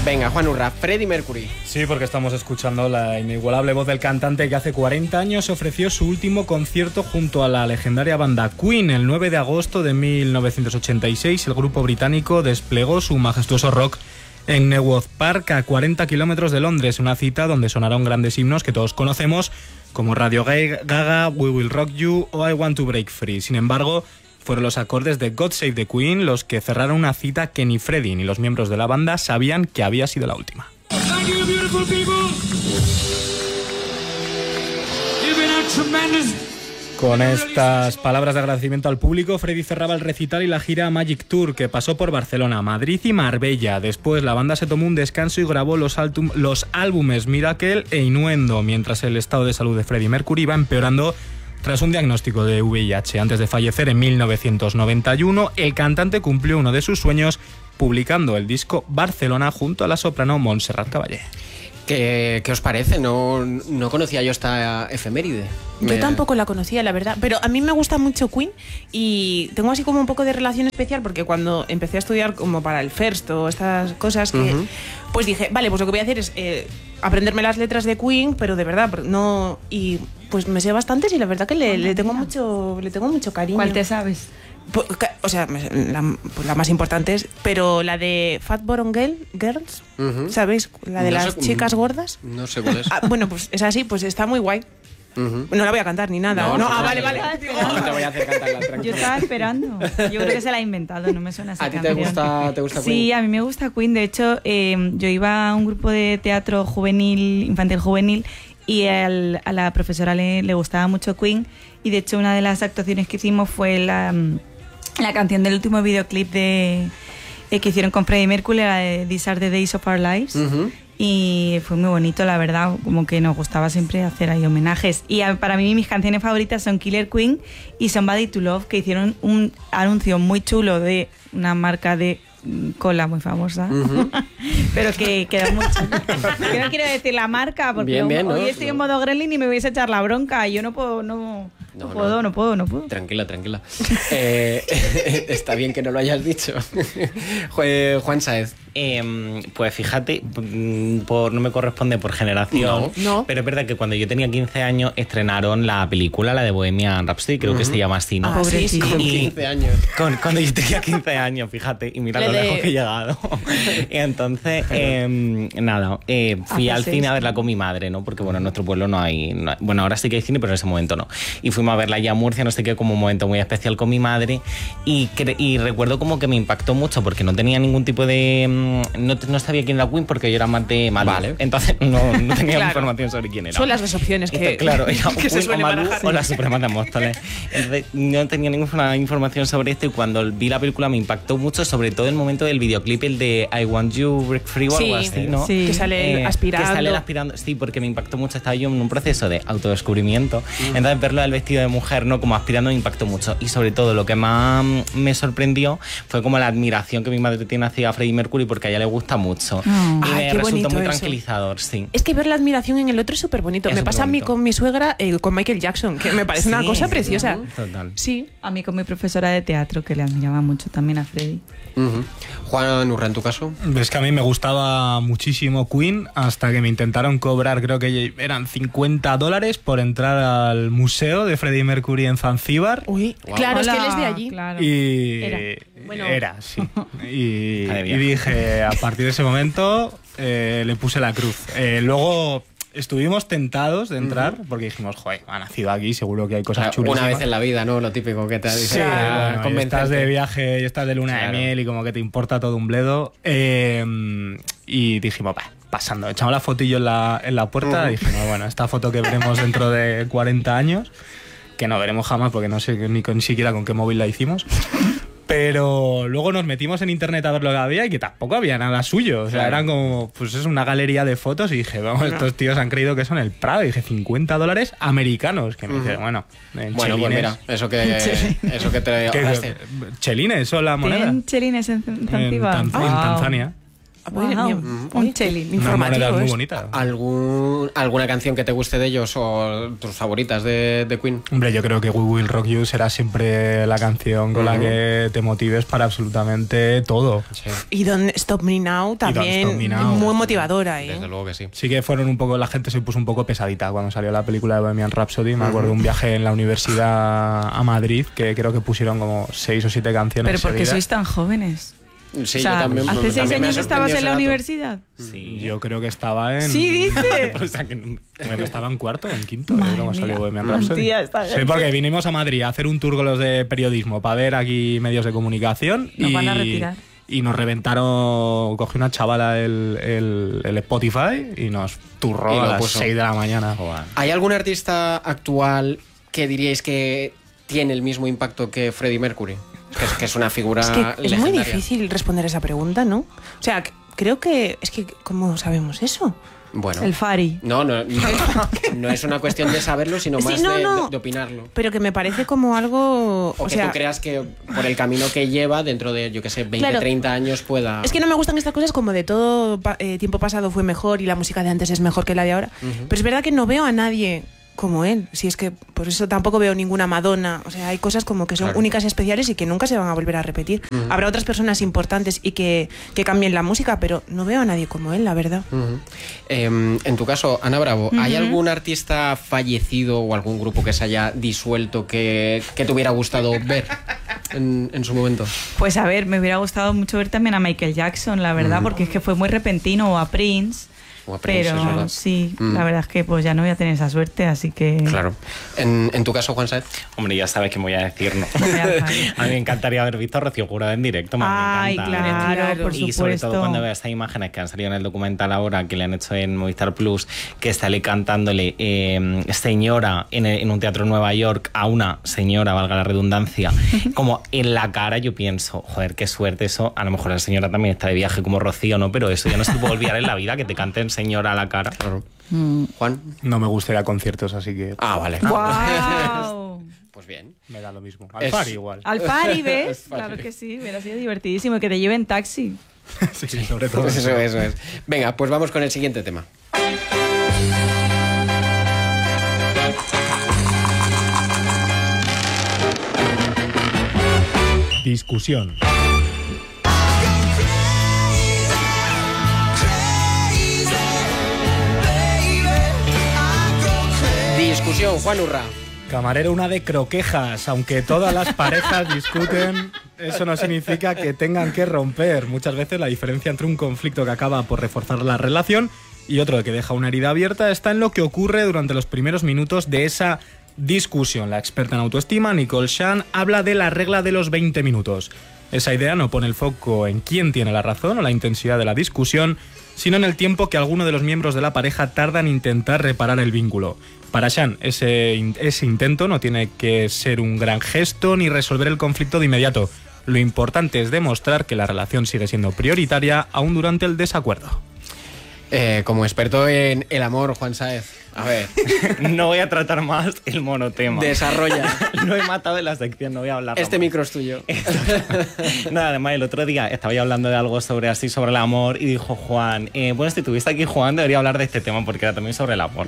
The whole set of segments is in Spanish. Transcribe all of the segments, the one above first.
Venga, Juan Urra, Freddie Mercury. Sí, porque estamos escuchando la inigualable voz del cantante que hace 40 años ofreció su último concierto junto a la legendaria banda Queen. El 9 de agosto de 1986, el grupo británico desplegó su majestuoso rock en Knebworth Park, a 40 kilómetros de Londres, una cita donde sonaron grandes himnos que todos conocemos, como Radio Gaga, We Will Rock You o I Want to Break Free. Sin embargo, fueron los acordes de God Save the Queen los que cerraron una cita que ni Freddie ni los miembros de la banda sabían que había sido la última. Thank you, beautiful people. You've been a tremendous... Con estas palabras de agradecimiento al público, Freddie cerraba el recital y la gira Magic Tour, que pasó por Barcelona, Madrid y Marbella. Después la banda se tomó un descanso y grabó los álbumes Miracle e Innuendo, mientras el estado de salud de Freddie Mercury iba empeorando tras un diagnóstico de VIH. Antes de fallecer en 1991, el cantante cumplió uno de sus sueños publicando el disco Barcelona junto a la soprano Montserrat Caballé. ¿Qué os parece? No conocía yo esta efeméride. Yo tampoco la conocía, la verdad. Pero a mí me gusta mucho Queen y tengo así como un poco de relación especial porque cuando empecé a estudiar como para el FIRST o estas cosas, que, pues dije, vale, pues lo que voy a hacer es aprenderme las letras de Queen, pero de verdad, no... Y pues me sé bastantes y la verdad que le tengo mucho cariño. ¿Cuál te sabes? Pues, o sea, la más importante es, pero la de Fat Bottom Girls, ¿sabéis? La de las chicas gordas. No sé cuál es. Bueno, pues es así, pues está muy guay. No la voy a cantar ni nada. No, vale. No te voy a hacer cantarla, tranquila. Yo estaba esperando. Yo creo que se la ha inventado, no me suena esa canción. ¿A ti te gusta Queen? Sí, a mí me gusta Queen. De hecho, yo iba a un grupo de teatro juvenil, infantil juvenil, y a la profesora le gustaba mucho Queen. Y de hecho, una de las actuaciones que hicimos fue la canción del último videoclip que hicieron con Freddie Mercury, la de These Are the Days of Our Lives. Y fue muy bonito, la verdad, como que nos gustaba siempre hacer ahí homenajes. Y para mí mis canciones favoritas son Killer Queen y Somebody to Love, que hicieron un anuncio muy chulo de una marca de cola muy famosa, pero que queda mucho. Yo no quiero decir la marca porque hoy estoy en modo gremlin y me vais a echar la bronca. Yo no puedo. No puedo. Tranquila. Está bien que no lo hayas dicho. Juan Sáez. Pues fíjate, no me corresponde por generación, pero es verdad que cuando yo tenía 15 años estrenaron la película, la de Bohemian Rhapsody, creo que se llama así, ¿no? Pobrecito. Con 15 años. Cuando yo tenía 15 años, fíjate, y mira lo lejos que he llegado. Y entonces, fui al cine a verla con mi madre, ¿no? Porque, bueno, en nuestro pueblo no hay... Bueno, ahora sí que hay cine, pero en ese momento no. Y fuimos a verla allá a Murcia, no sé qué, como un momento muy especial con mi madre. Y recuerdo como que me impactó mucho porque no tenía ningún tipo de... No sabía quién era Queen porque yo era más de Malú. Vale. Entonces no tenía información sobre quién era. Son las dos opciones que... Claro, era que Queen o Malú o las Supremas de Móstoles. Entonces no tenía ninguna información sobre esto y cuando vi la película me impactó mucho, sobre todo el momento del videoclip, el de I Want You Break Free o algo así, ¿no? Sí. Que sale aspirando. Sí, porque me impactó mucho. Estaba yo en un proceso de autodescubrimiento. Entonces verlo del vestido de mujer, ¿no? Como aspirando me impactó mucho. Y sobre todo lo que más me sorprendió fue como la admiración que mi madre tiene hacia Freddie Mercury porque a ella le gusta mucho. Y me resultó muy tranquilizador, sí. Es que ver la admiración en el otro es súper bonito. Me pasa a mí con mi suegra, con Michael Jackson, que me parece una cosa preciosa. Total. Sí. A mí con mi profesora de teatro, que le admiraba mucho también a Freddie. Juan Urra, ¿en tu caso? Es que a mí me gustaba muchísimo Queen hasta que me intentaron cobrar, creo que eran $50 por entrar al museo de Freddie Mercury en Zanzíbar. Uy, claro, es que él es de allí. Claro. Y era, sí. Y dije, a partir de ese momento le puse la cruz. Luego estuvimos tentados de entrar porque dijimos, joder, ha nacido aquí, seguro que hay cosas chulas. Una vez en la vida, ¿no? Lo típico que te dice. Sí, bueno, estás de viaje y estás de luna de miel y como que te importa todo un bledo. Y dijimos, pasando, echamos la fotillo en la puerta y dijimos, bueno, esta foto que veremos dentro de 40 años, que no veremos jamás porque no sé ni siquiera con qué móvil la hicimos. Pero luego nos metimos en internet a ver lo que había y que tampoco había nada suyo. O sea, eran como, pues es una galería de fotos y dije, vamos, estos tíos han creído que son el Prado. Y dije, $50 americanos. Que me dice, bueno, pues mira, eso que te... ¿Chelines son las monedas? ¿Tienen chelines en Zanzíbar? En Tanzania. Un chelín. Una moneda muy es. bonita. ¿Alguna canción que te guste de ellos o tus favoritas de Queen? Hombre, yo creo que We Will Rock You será siempre la canción con la que te motives para absolutamente todo. Sí. Y Don't Stop Me Now también, Stop Me Now. muy motivadora. Desde luego que sí. Sí que fueron un poco, la gente se puso un poco pesadita cuando salió la película de Bohemian Rhapsody. Me acuerdo de un viaje en la universidad a Madrid que creo que pusieron como 6 o 7 canciones. Pero ¿por qué seguidas. sois tan jóvenes? Sí, O sea, yo también. ¿hace 6 también me ha años estabas sorprendido en la ese dato. universidad? Sí. Yo creo que estaba en... Sí, dice. O sea, que no- Bueno, estaba en cuarto, en quinto, Madre cuando salió mía. Bohemian Rhapsody. Tía, esta Sí, gente. porque vinimos a Madrid a hacer un tour con los de periodismo para ver aquí medios de comunicación. Nos van a retirar. Y nos reventaron, cogió una chavala el Spotify y nos turró Y lo a las puso. 6 de la mañana. Joder. ¿Hay algún artista actual que diríais que tiene el mismo impacto que Freddie Mercury? Que es una figura Es que es muy legendaria. difícil responder esa pregunta, ¿no? O sea, creo que... Es que, ¿cómo sabemos eso? Bueno. El Fari. No es una cuestión de saberlo, sino Sí, más no. de opinarlo. Pero que me parece como algo... O que tú creas que por el camino que lleva, dentro de, yo que sé, 20, Claro. 30 años pueda... Es que no me gustan estas cosas como de todo tiempo pasado fue mejor y la música de antes es mejor que la de ahora. Pero es verdad que no veo a nadie como él. Si es que por eso tampoco veo ninguna Madonna. O sea, hay cosas como que son Claro. únicas y especiales y que nunca se van a volver a repetir. Habrá otras personas importantes y que cambien la música, pero no veo a nadie como él, la verdad. Ujú. En tu caso, Ana Bravo, ¿hay algún artista fallecido o algún grupo que se haya disuelto que te hubiera gustado ver en su momento? Pues a ver, me hubiera gustado mucho ver también a Michael Jackson, la verdad, porque es que fue muy repentino, o a Prince. O a Prince, es Pero verdad. sí, la verdad es que pues ya no voy a tener esa suerte, así que... Claro. En tu caso, Juan Saez. Hombre, ya sabes que me voy a decir, ¿no? Voy a dejar. A mí me encantaría haber visto a Rocío Jurado en directo. Me Ay, encanta. claro, por Y supuesto. sobre todo cuando veo estas imágenes que han salido en el documental ahora, que le han hecho en Movistar Plus, que sale cantándole señora en un teatro en Nueva York a una señora, valga la redundancia, como en la cara, yo pienso, joder, qué suerte eso. A lo mejor la señora también está de viaje como Rocío, ¿no? Pero eso ya no se te puede olvidar en la vida, que te canten señora a la cara. Claro. Juan. No me gusta ir a conciertos, así que Ah, vale. ¡Guau! Pues bien. me da lo mismo. Es- Al igual. Al Fari, ¿ves? Es Fari. Claro que sí, hubiera sido divertidísimo. Y que te lleven taxi. Sí, sobre todo. Eso es. Venga, pues vamos con el siguiente tema. Discusión. Discusión, Juan Urra. Camarero, una de croquejas. Aunque todas las parejas discuten, eso no significa que tengan que romper. Muchas veces la diferencia entre un conflicto que acaba por reforzar la relación y otro que deja una herida abierta está en lo que ocurre durante los primeros minutos de esa discusión. La experta en autoestima, Nicole Shan, habla de la regla de los 20 minutos. Esa idea no pone el foco en quién tiene la razón o la intensidad de la discusión, sino en el tiempo que alguno de los miembros de la pareja tarda en intentar reparar el vínculo. Para Shan, ese intento no tiene que ser un gran gesto ni resolver el conflicto de inmediato. Lo importante es demostrar que la relación sigue siendo prioritaria aún durante el desacuerdo. Como experto en el amor, Juan Saez. A ver, No voy a tratar más el monotema. desarrolla. Lo he matado en la sección, no voy a hablar. Este micro es tuyo. Nada, además el otro día estaba yo hablando de algo sobre el amor y dijo Juan, bueno, si estuviese aquí Juan debería hablar de este tema porque era también sobre el amor.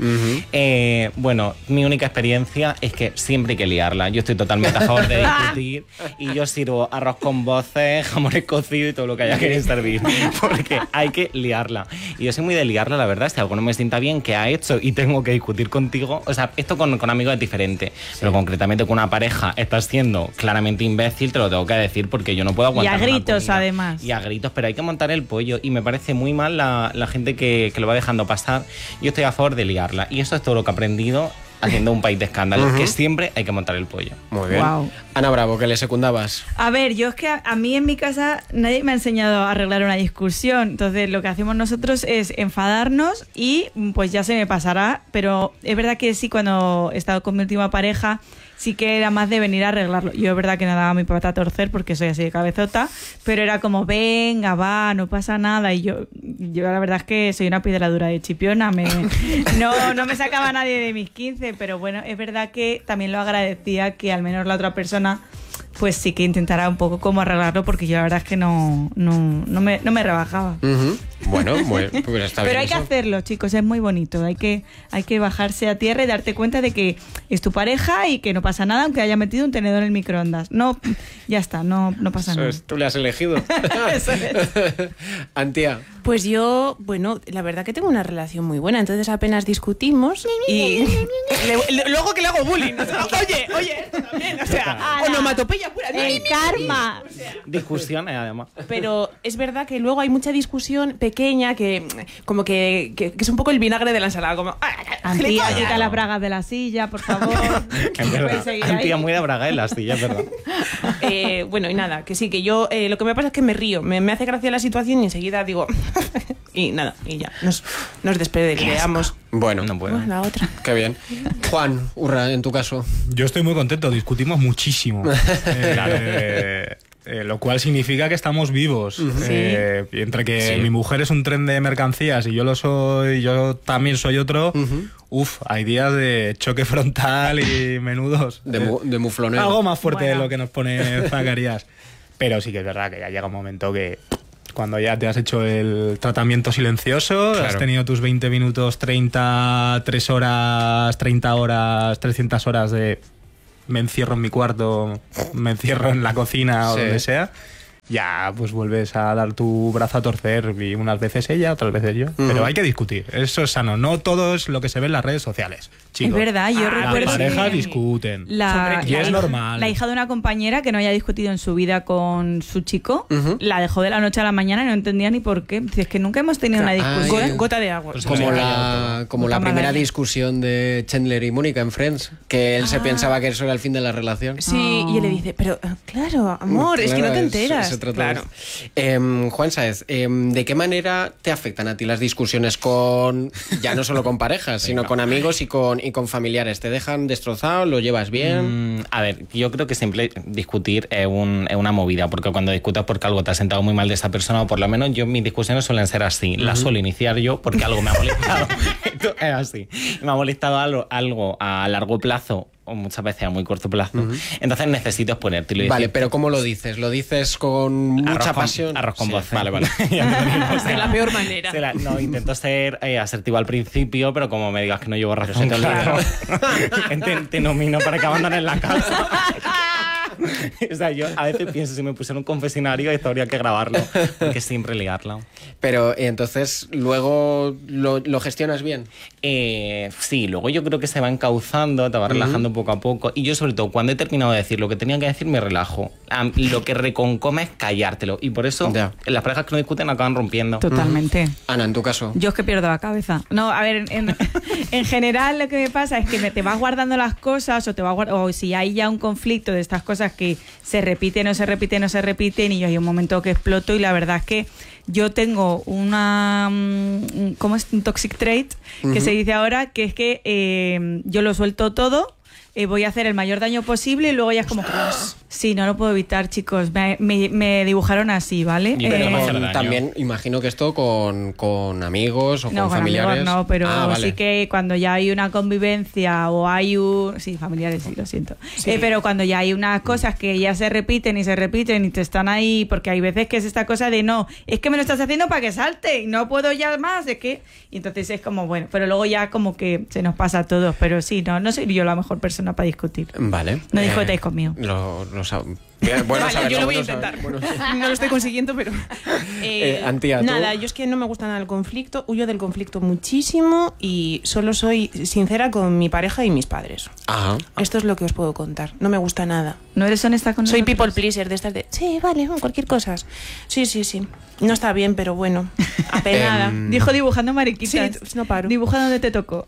Bueno, mi única experiencia es que siempre hay que liarla. Yo estoy totalmente a favor de discutir y yo sirvo arroz con voces, jamón cocido y todo lo que haya que servir porque hay que liarla. Y yo soy muy de liarla, la verdad. Si algo no me sienta bien, ¿qué ha hecho? Y tengo que discutir contigo. O sea, esto con amigos es diferente, pero concretamente con una pareja estás siendo claramente imbécil, te lo tengo que decir porque yo no puedo aguantar. Y a una gritos, comida. además. Y a gritos, pero hay que montar el pollo y me parece muy mal la gente que lo va dejando pasar. Yo estoy a favor de liarla y eso es todo lo que he aprendido haciendo un país de escándalos, que siempre hay que montar el pollo. Muy bien. Guau. Ana Bravo, que le secundabas. A ver, yo es que a mí en mi casa nadie me ha enseñado a arreglar una discusión. Entonces lo que hacemos nosotros es enfadarnos y pues ya se me pasará. Pero es verdad que sí, cuando he estado con mi última pareja, sí que era más de venir a arreglarlo. Yo es verdad que no daba mi pata a torcer porque soy así de cabezota, pero era como, venga, va, no pasa nada. Y yo la verdad es que soy una piedra dura de chipiona. No me sacaba nadie de mis 15, pero bueno, es verdad que también lo agradecía que al menos la otra persona pues sí que intentara un poco cómo arreglarlo porque yo la verdad es que no me rebajaba. Bueno, pues está bien. Pero hay que eso. hacerlo, chicos, es muy bonito. Hay que bajarse a tierra y darte cuenta de que es tu pareja y que no pasa nada aunque haya metido un tenedor en el microondas. No, ya está, no pasa Eso nada. es, tú le has elegido. Eso es. Antía. Pues yo, bueno, la verdad que tengo una relación muy buena, entonces apenas discutimos y luego que le hago bullying. Oye, esto también, o sea, onomatopeya pura. El karma. Discusiones, además. Pero es verdad que luego hay mucha discusión pequeña que como que es un poco el vinagre de la ensalada, como Antía, quita las bragas de la silla, por favor. Es verdad. Antía muy de braga en la silla, es verdad. Bueno, y nada, que sí, que yo lo que me pasa es que me río, me hace gracia la situación y enseguida digo y nada, y ya, nos despedíamos. Bueno, No puedo. La otra. qué bien. Juan, Urra, en tu caso. Yo estoy muy contento, discutimos muchísimo. Lo cual significa que estamos vivos. Entre que mi mujer es un tren de mercancías y yo lo soy, yo también soy otro. Hay días de choque frontal y menudos. De muflonero. Algo más fuerte Bueno. de lo que nos pone Zacarías. Pero sí que es verdad que ya llega un momento que cuando ya te has hecho el tratamiento silencioso, Claro. has tenido tus 20 minutos, 30, 3 horas, 30 horas, 300 horas de me encierro en mi cuarto, me encierro en la cocina o Sí. donde sea, ya pues vuelves a dar tu brazo a torcer y unas veces ella, otras veces yo. Pero hay que discutir, eso es sano, no todo es lo que se ve en las redes sociales, chicos. Es verdad, yo Las recuerdo parejas que discuten. y la es hija- normal. La hija de una compañera que no haya discutido en su vida con su chico, la dejó de la noche a la mañana y no entendía ni por qué. Dice, es que nunca hemos tenido una discusión. Ay. Gota de agua. Pues Como Sí. la Puta primera madre. discusión de Chandler y Mónica en Friends, que él se pensaba que eso era el fin de la relación. Sí, y él le dice, pero claro, amor, es que no te Claro, enteras. se trata Claro. de eso. Juan Sáez, ¿de qué manera te afectan a ti las discusiones con, ya no solo con parejas, sino con amigos y con familiares? ¿Te dejan destrozado? ¿Lo llevas bien? A ver, yo creo que siempre discutir es una movida, porque cuando discutas porque algo te ha sentado muy mal de esa persona, o por lo menos mis discusiones suelen ser así. Las suelo iniciar yo porque algo me ha molestado. Esto es así. Me ha molestado algo a largo plazo o muchas veces a muy corto plazo. Entonces necesito exponértelo. Vale, pero ¿cómo lo dices? ¿Lo dices con mucha pasión? Arroz con Sí, voz. Vale, vale. Ya me tenéis. De la peor manera. No, intento ser asertivo al principio, pero como me digas que no llevo razón, claro. te nomino para que abandones la casa. O sea, yo a veces pienso, si me pusiera un confesionario, esto habría que grabarlo, porque siempre liarla. Pero entonces, ¿luego lo gestionas bien? Sí, luego yo creo que se va encauzando, te va relajando poco a poco. Y yo, sobre todo, cuando he terminado de decir lo que tenía que decir, me relajo. Lo que reconcome es callártelo. Y por eso Ya. las parejas que no discuten acaban rompiendo. Totalmente. Ana, en tu caso. Yo es que pierdo la cabeza. No, a ver, en general lo que me pasa es que te vas guardando las cosas o si hay ya un conflicto de estas cosas que se repiten, no se repiten, no se repiten y yo hay un momento que exploto y la verdad es que yo tengo ¿cómo es? Un toxic trait que se dice ahora, que es que yo lo suelto todo, voy a hacer el mayor daño posible y luego ya es como, sí, no lo puedo evitar, chicos, me dibujaron así, ¿vale? Y pero no hacer Con- daño. también imagino que esto con amigos o No, con con familiares. amigos no, pero Vale. sí que cuando ya hay una convivencia o hay un... Sí, familiares sí, lo siento. Pero cuando ya hay unas cosas que ya se repiten y te están ahí, porque hay veces que es esta cosa de no, es que me lo estás haciendo para que salte y no puedo ya más, es que... Y entonces es como, bueno, pero luego ya como que se nos pasa a todos, pero sí, no soy yo la mejor persona para discutir. Vale. No discutáis conmigo. Lo Bien, bueno Vale, saberlo, yo lo voy a bueno intentar. saberlo, bueno. No lo estoy consiguiendo, pero... Antía, ¿tú? Nada, yo es que no me gusta nada el conflicto, huyo del conflicto muchísimo y solo soy sincera con mi pareja y mis padres. Ajá. Esto es lo que os puedo contar. No me gusta nada. ¿No eres honesta con Soy nosotros? people pleaser de estas de... Sí, vale, cualquier cosa. Sí. No está bien, pero bueno. Apenada. Dijo dibujando mariquitas. Sí, no paro. Dibuja donde te tocó.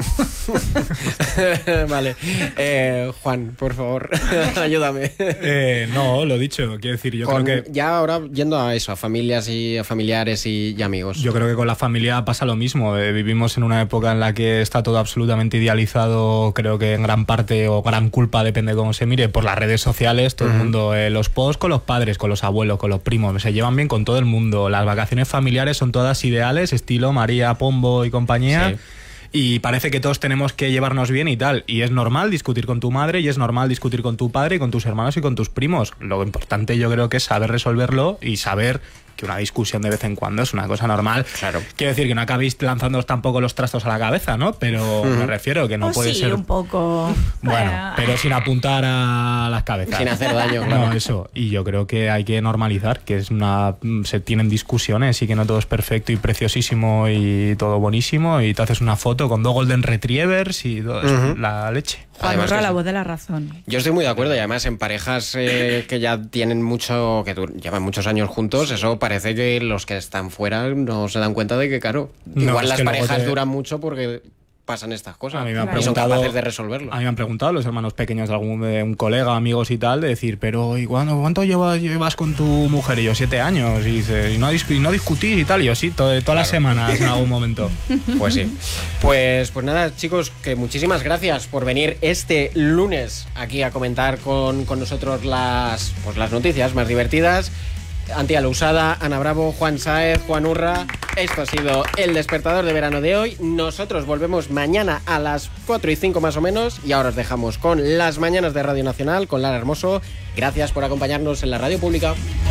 Vale. Juan, por favor, ayúdame. No, lo dicho, quiero decir, yo Con- creo que... Ya ahora yendo a eso, a familias y a familiares y amigos. Yo creo que con la familia pasa lo mismo. Vivimos en una época en la que está todo absolutamente idealizado, creo que en gran parte o gran culpa, depende de cómo se mire, por las redes sociales. Todo el mundo, los posts con los padres, con los abuelos, con los primos, se llevan bien con todo el mundo. Las vacaciones familiares son todas ideales, estilo María, Pombo y compañía. Sí. Y parece que todos tenemos que llevarnos bien y tal. Y es normal discutir con tu madre y es normal discutir con tu padre y con tus hermanos y con tus primos. Lo importante yo creo que es saber resolverlo y saber que una discusión de vez en cuando es una cosa normal. Claro. Quiero decir que no acabéis lanzándoos tampoco los trastos a la cabeza, ¿no? Pero me refiero que no puede ser... un poco. Bueno, pero sin apuntar a las cabezas. Sin hacer daño, claro. No, eso. Y yo creo que hay que normalizar que se tienen discusiones y que no todo es perfecto y preciosísimo y todo buenísimo y te haces una foto con 2 Golden Retrievers y todo, es la leche. Además Juanurra, la voz de la razón. Yo estoy muy de acuerdo y además en parejas que ya tienen mucho, que llevan muchos años juntos, eso parece que los que están fuera no se dan cuenta de que, claro, igual las parejas duran mucho porque pasan estas cosas. A mí me han y son preguntado, capaces de resolverlo. A mí me han preguntado los hermanos pequeños de un colega, amigos y tal, de decir, pero ¿y cuánto llevas con tu mujer? Y yo, 7 años. Y dice, ¿y no discutís y tal? Y yo, sí, todas las semanas en algún momento. Pues sí. Pues nada, chicos, que muchísimas gracias por venir este lunes aquí a comentar con nosotros las noticias más divertidas. Antía Lousada, Ana Bravo, Juan Sáez, Juanurra. Esto ha sido el despertador de verano de hoy. Nosotros volvemos mañana a las 4:05 más o menos. Y ahora os dejamos con las mañanas de Radio Nacional, con Lara Hermoso. Gracias por acompañarnos en la radio pública.